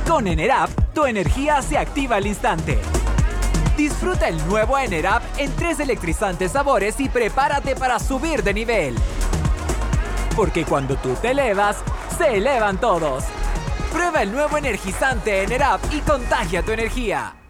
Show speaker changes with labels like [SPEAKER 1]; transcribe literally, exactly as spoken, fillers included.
[SPEAKER 1] Con Enerap, tu energía se activa al instante. Disfruta el nuevo Enerap en tres electrizantes sabores y prepárate para subir de nivel. Porque cuando tú te elevas, se elevan todos. Prueba el nuevo energizante Enerap y contagia tu energía.